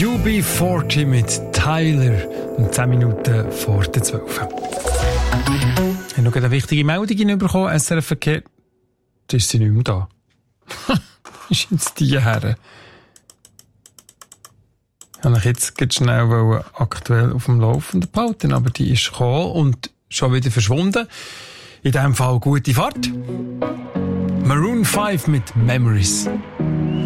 UB40 mit Tyler und 10 Minuten vor der 12. Ich habe noch eine wichtige Meldung bekommen. SRF Verkehr, da ist sie nicht mehr da. Ist jetzt die her? Ich wollte jetzt schnell aktuell auf dem Laufenden behalten, aber die ist gekommen und schon wieder verschwunden. In diesem Fall gute Fahrt. Maroon 5 mit Memories.